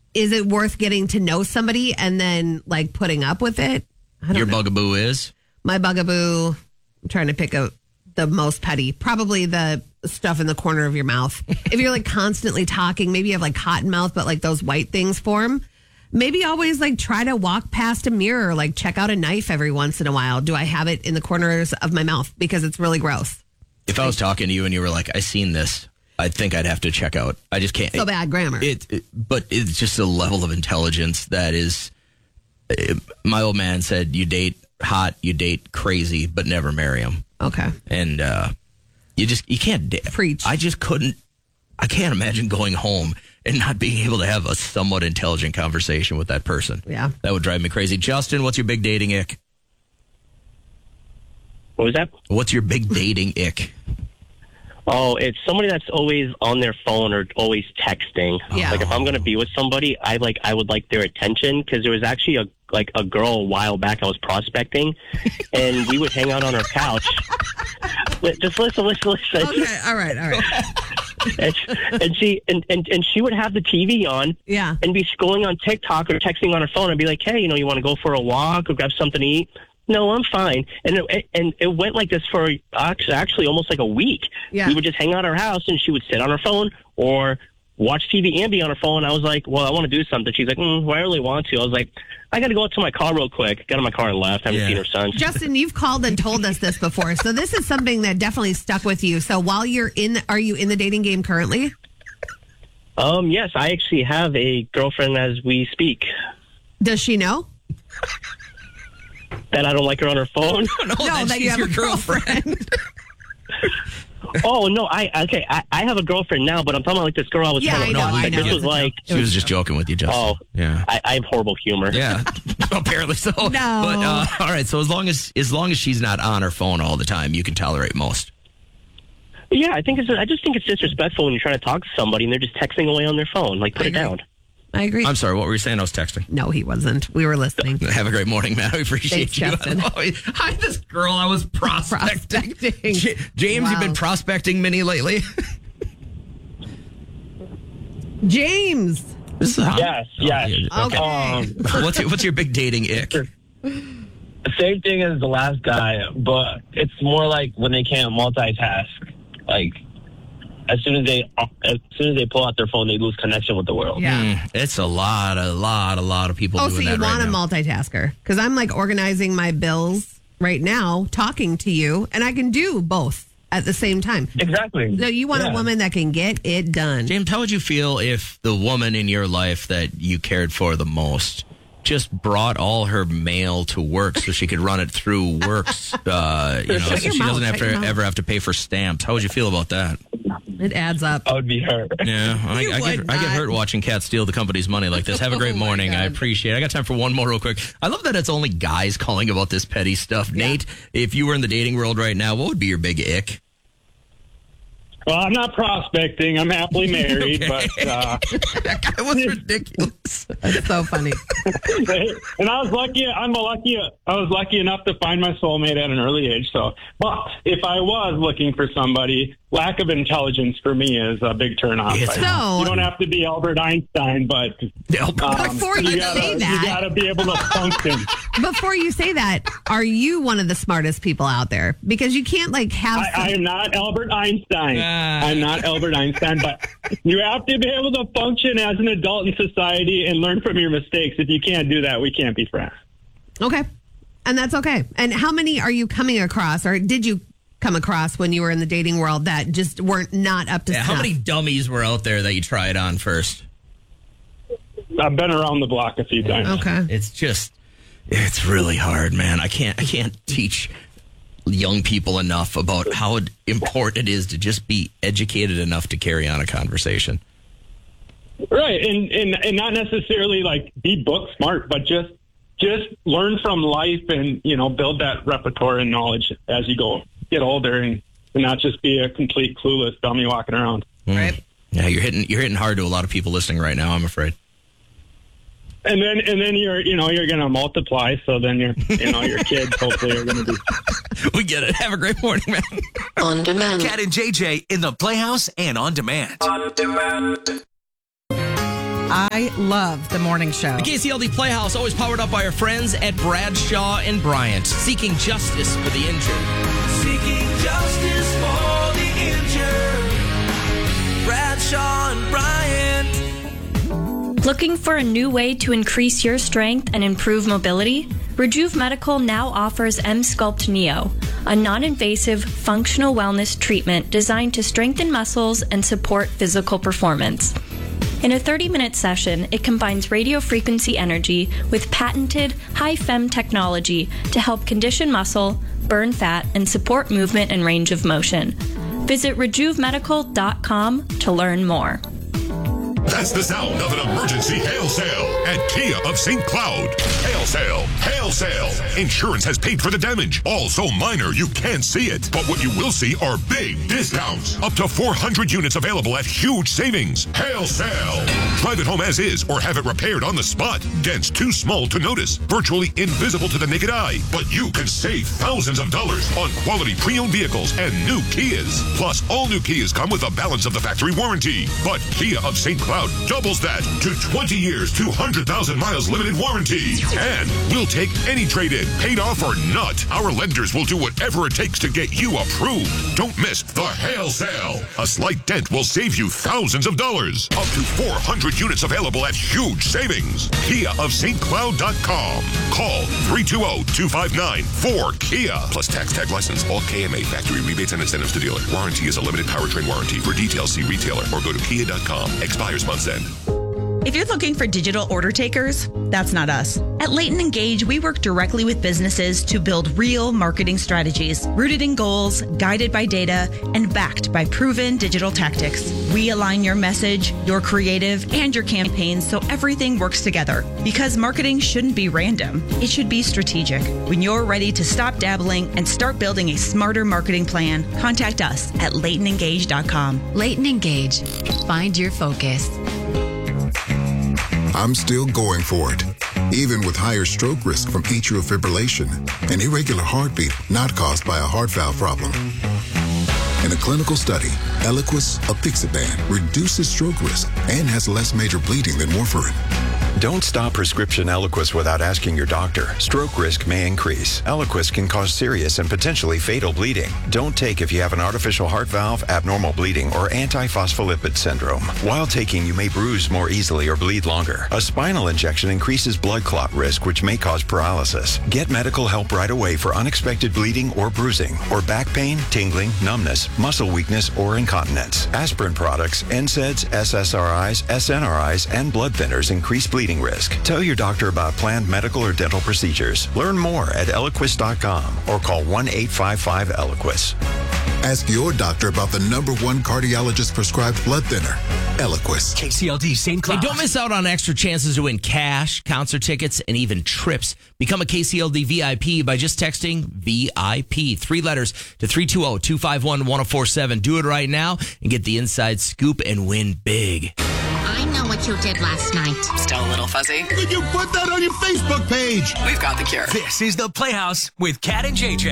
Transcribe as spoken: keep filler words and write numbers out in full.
is it worth getting to know somebody and then like putting up with it? I don't Your know. bugaboo is? My bugaboo, I'm trying to pick a, the most petty, probably the stuff in the corner of your mouth. If you're like constantly talking, maybe you have like cotton mouth, but like those white things form. Maybe always like try to walk past a mirror, like check out a knife every once in a while. Do I have it in the corners of my mouth? Because it's really gross. If I was talking to you and you were like, I seen this, I think I'd have to check out. I just can't. So bad grammar. It, it, but it's just a level of intelligence that is. It, my old man said, "You date hot, you date crazy, but never marry them." Okay. And uh, you just you can't date. Preach. I just couldn't. I can't imagine going home and not being able to have a somewhat intelligent conversation with that person. Yeah, that would drive me crazy. Justin, what's your big dating ick? What was that? What's your big dating ick? Oh, it's somebody that's always on their phone or always texting. Yeah. Like if I'm going to be with somebody, I like I would like their attention because there was actually a like a girl a while back I was prospecting, and we would hang out on her couch. Just listen, listen, listen. Okay, all right, all right. and, and she and, and, and she would have the T V on, yeah, and be scrolling on TikTok or texting on her phone and be like, "Hey, you know, you want to go for a walk or grab something to eat?" No, I'm fine. And it, and it went like this for actually, actually almost like a week. Yeah. We would just hang out at her house, and she would sit on her phone or watch T V and be on her phone. I was like, well, I want to do something. She's like, mm, well, I really want to. I was like, I got to go out to my car real quick. Got in my car and left. I haven't Yeah. seen her son. Justin, you've called and told us this before, so this is something that definitely stuck with you. So while you're in, are you in the dating game currently? Um, yes, I actually have a girlfriend as we speak. Does she know? That I don't like her on her phone? No, No, that you have your a girlfriend. Oh, no, I okay. I, I have a girlfriend now, but I'm talking about like this girl I was Yeah, hanging I know, out with. I Like, know. This was like, She was just joking with you, Justin. oh, yeah. I, I have horrible humor. Yeah, apparently so. No. But uh, all right. So as long as as long as she's not on her phone all the time, you can tolerate most. Yeah, I think it's. I just think it's disrespectful when you're trying to talk to somebody and they're just texting away on their phone. Like, put I it agree. down. I agree. I'm sorry. What were you saying? I was texting. No, he wasn't. We were listening. Have a great morning, man. I appreciate Thanks, you. Justin. Hi, this girl. I was prospecting. Prospecting. J- James, Wow. you've been prospecting Minnie lately. James. This is hot. Yes, yes. yeah, Okay. Um, What's your What's your big dating ick? same thing as the last guy, but it's more like when they can't multitask. Like as soon as they as soon as they pull out their phone, they lose connection with the world. Yeah. Mm, it's a lot, a lot, a lot of people Oh, doing so you that want right a now. multitasker? Because I'm like organizing my bills right now, talking to you, and I can do both at the same time. Exactly. So you want Yeah. a woman that can get it done. James, how would you feel if the woman in your life that you cared for the most just brought all her mail to work so she could run it through Works, uh, you know, so Shut your she mouth, doesn't have shut your to mouth. ever have to pay for stamps? How would you feel about that? It adds up. I would be hurt. Yeah, I, You I, get, would I get not. hurt watching cats steal the company's money like this. Have a great Oh, my morning. I God. appreciate it. I got time for one more real quick. I love that it's only guys calling about this petty stuff. Nate, if you were in the dating world right now, what would be your big ick? Well, I'm not prospecting. I'm happily married, Okay. but uh, That guy was ridiculous. That's so funny. and I was lucky. I'm a lucky. I was lucky enough to find my soulmate at an early age. So, but if I was looking for somebody, lack of intelligence for me is a big turnoff. It's- So- you don't have to be Albert Einstein, but um, Before you gotta, say that- you got to be able to function. Before you say that, are you one of the smartest people out there? Because you can't like have. I, I am not Albert Einstein. Ah. I'm not Albert Einstein, but you have to be able to function as an adult in society and learn from your mistakes. If you can't do that, we can't be friends. Okay. And that's okay. And how many are you coming across, or did you come across when you were in the dating world that just weren't not up to Yeah, snuff? how many dummies were out there that you tried on first? I've been around the block a few times. Okay. It's just, it's really hard, man. I can't, I can't teach young people enough about how important it is to just be educated enough to carry on a conversation. Right, and, and and not necessarily like be book smart, but just just learn from life and, you know, build that repertoire and knowledge as you go get older, and, and not just be a complete clueless dummy walking around. Right. Yeah, you're hitting, you're hitting hard to a lot of people listening right now, I'm afraid. And then and then you're you know you're gonna multiply, so then your you know your kids hopefully are gonna be. We get it. Have a great morning, man. On demand. Cat and J J in the Playhouse and on demand. I love the morning show. The K C L D Playhouse, always powered up by our friends at Bradshaw and Bryant, seeking justice for the injured. Seeking justice for the injured. Bradshaw and Bryant. Looking for a new way to increase your strength and improve mobility? Rejuve Medical now offers M-Sculpt Neo, a non-invasive functional wellness treatment designed to strengthen muscles and support physical performance. In a thirty-minute session, it combines radio frequency energy with patented high-fem technology to help condition muscle, burn fat, and support movement and range of motion. Visit rejuve medical dot com to learn more. That's the sound of an emergency hail sale at Kia of Saint Cloud. Hail sale, hail sale. Insurance has paid for the damage. All so minor you can't see it. But what you will see are big discounts. Up to four hundred units available at huge savings. Hail sale. Drive it home as is or have it repaired on the spot. Dents too small to notice. Virtually invisible to the naked eye. But you can save thousands of dollars on quality pre-owned vehicles and new Kias. Plus, all new Kias come with a balance of the factory warranty. But Kia of Saint Cloud doubles that to twenty years, two hundred thousand miles limited warranty. And we'll take any trade-in, paid off or not. Our lenders will do whatever it takes to get you approved. Don't miss the hail sale. A slight dent will save you thousands of dollars. Up to four hundred units available at huge savings. Kia of Saint Cloud dot com. Call three two zero, two five nine, four Kia. Plus tax tag license. All K M A factory rebates and incentives to dealer. Warranty is a limited powertrain warranty. For details, see retailer or go to kia dot com. Expires month's end. If you're looking for digital order takers, that's not us. At Leighton Engage, we work directly with businesses to build real marketing strategies, rooted in goals, guided by data, and backed by proven digital tactics. We align your message, your creative, and your campaigns so everything works together. Because marketing shouldn't be random. It should be strategic. When you're ready to stop dabbling and start building a smarter marketing plan, contact us at leighton engage dot com. Leighton Engage. Find your focus. I'm still going for it, even with higher stroke risk from atrial fibrillation, an irregular heartbeat not caused by a heart valve problem. In a clinical study, Eliquis apixaban reduces stroke risk and has less major bleeding than warfarin. Don't stop prescription Eliquis without asking your doctor. Stroke risk may increase. Eliquis can cause serious and potentially fatal bleeding. Don't take if you have an artificial heart valve, abnormal bleeding, or antiphospholipid syndrome. While taking, you may bruise more easily or bleed longer. A spinal injection increases blood clot risk, which may cause paralysis. Get medical help right away for unexpected bleeding or bruising, or back pain, tingling, numbness, muscle weakness, or incontinence. Aspirin products, N SAIDs, S S R Is, S N R Is, and blood thinners increase bleeding risk. Tell your doctor about planned medical or dental procedures. Learn more at eliquis dot com or call one eight five five Eliquis. Ask your doctor about the number one cardiologist prescribed blood thinner, Eliquis. K C L D Saint Cloud. Hey, don't miss out on extra chances to win cash, concert tickets, and even trips. Become a K C L D V I P by just texting V I P, three letters, to three two zero, two five one, one zero four seven. Do it right now and get the inside scoop and win big. I know what you did last night. Still a little fuzzy? Did you put that on your Facebook page? We've got the cure. This is the Playhouse with Kat and J J.